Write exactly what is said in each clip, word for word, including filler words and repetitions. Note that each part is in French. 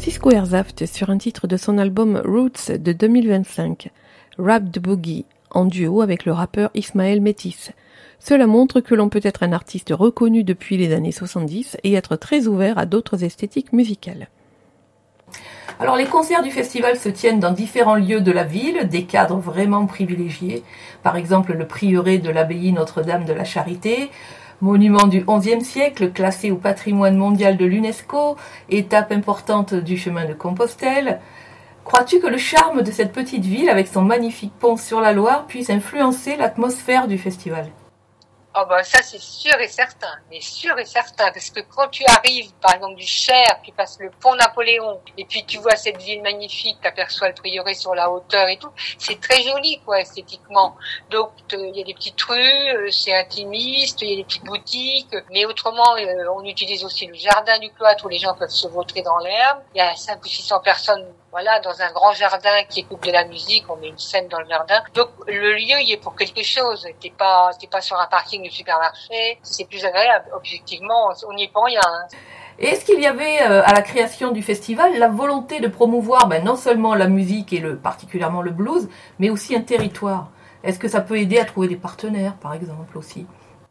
Cisco Herzhaft sur un titre de son album Roots de deux mille vingt-cinq, Rap the Boogie, en duo avec le rappeur Ismaël Métis. Cela montre que l'on peut être un artiste reconnu depuis les années soixante-dix et être très ouvert à d'autres esthétiques musicales. Alors les concerts du festival se tiennent dans différents lieux de la ville, des cadres vraiment privilégiés, par exemple le prieuré de l'abbaye Notre-Dame de la Charité, monument du onzième siècle, classé au patrimoine mondial de l'UNESCO, étape importante du chemin de Compostelle. Crois-tu que le charme de cette petite ville, avec son magnifique pont sur la Loire, puisse influencer l'atmosphère du festival ? Oh ben ça c'est sûr et certain, mais sûr et certain, parce que quand tu arrives par exemple du Cher, tu passes le pont Napoléon, et puis tu vois cette ville magnifique, tu aperçois le prieuré sur la hauteur et tout, c'est très joli quoi esthétiquement. Donc il y a des petites rues, c'est intimiste, il y a des petites boutiques, mais autrement euh, on utilise aussi le jardin du cloître où les gens peuvent se vautrer dans l'herbe. Il y a cinq ou six cents personnes. Voilà, dans un grand jardin qui écoute de la musique, on met une scène dans le jardin. Donc le lieu il est pour quelque chose. T'es pas, t'es pas sur un parking de supermarché. C'est plus agréable. Objectivement, on n'y est pas rien. Hein. Et est-ce qu'il y avait euh, à la création du festival la volonté de promouvoir ben, non seulement la musique et le particulièrement le blues, mais aussi un territoire ? Est-ce que ça peut aider à trouver des partenaires, par exemple aussi ?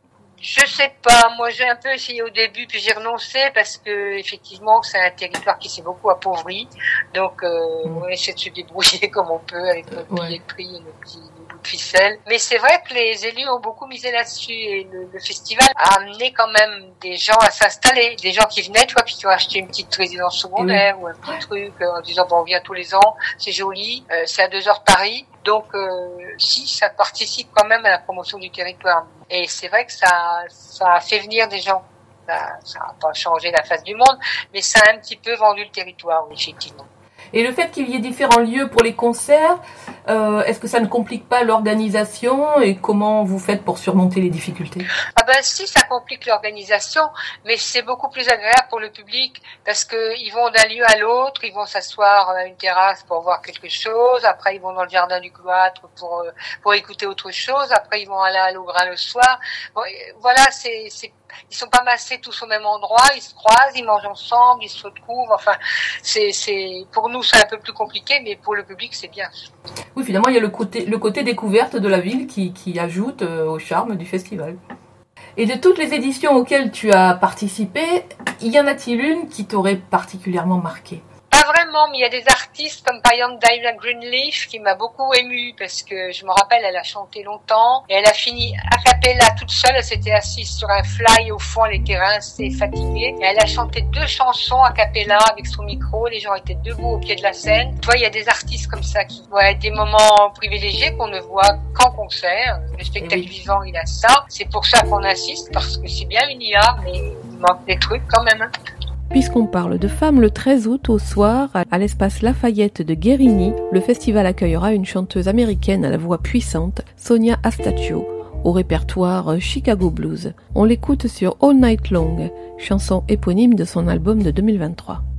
Je sais pas, moi j'ai un peu essayé au début puis j'ai renoncé parce que effectivement c'est un territoire qui s'est beaucoup appauvri, donc euh, mmh. on essaie de se débrouiller comme on peut avec notre ouais. billetterie et nos petits bouts de ficelle. Mais c'est vrai que les élus ont beaucoup misé là-dessus et le, le festival a amené quand même des gens à s'installer, des gens qui venaient, tu vois, puis qui ont acheté une petite résidence secondaire mmh. ou un petit truc en disant bon on vient tous les ans, c'est joli, euh, c'est à deux heures de Paris. Donc, euh, si, ça participe quand même à la promotion du territoire. Et c'est vrai que ça, ça a fait venir des gens. Ça, ça a pas changé la face du monde, mais ça a un petit peu vendu le territoire, effectivement. Et le fait qu'il y ait différents lieux pour les concerts, euh, est-ce que ça ne complique pas l'organisation et comment vous faites pour surmonter les difficultés ? Ah ben si, ça complique l'organisation, mais c'est beaucoup plus agréable pour le public parce que ils vont d'un lieu à l'autre, ils vont s'asseoir à une terrasse pour voir quelque chose, après ils vont dans le jardin du cloître pour pour écouter autre chose, après ils vont aller à l'Augrain le soir. Bon, voilà, c'est c'est ils sont pas massés tous au même endroit, ils se croisent, ils mangent ensemble, ils se retrouvent. Enfin, c'est, c'est, pour nous, c'est un peu plus compliqué, mais pour le public, c'est bien. Oui, finalement, il y a le côté, le côté découverte de la ville qui, qui ajoute au charme du festival. Et de toutes les éditions auxquelles tu as participé, y en a-t-il une qui t'aurait particulièrement marqué ? Pas vraiment, mais il y a des artistes comme par exemple Diana Greenleaf qui m'a beaucoup émue parce que je me rappelle, elle a chanté longtemps et elle a fini a cappella toute seule. Elle s'était assise sur un fly au fond, elle était rincée, fatiguée. Et elle a chanté deux chansons a cappella avec son micro. Les gens étaient debout au pied de la scène. Tu vois, il y a des artistes comme ça qui voient des moments privilégiés qu'on ne voit qu'en concert. Le spectacle oui. vivant, il a ça. C'est pour ça qu'on insiste parce que c'est bien une I A, mais il manque des trucs quand même. Hein. Puisqu'on parle de femmes, le treize août au soir, à l'espace Lafayette de Guérini, le festival accueillera une chanteuse américaine à la voix puissante, Sonia Astachio, au répertoire Chicago Blues. On l'écoute sur All Night Long, chanson éponyme de son album de deux mille vingt-trois.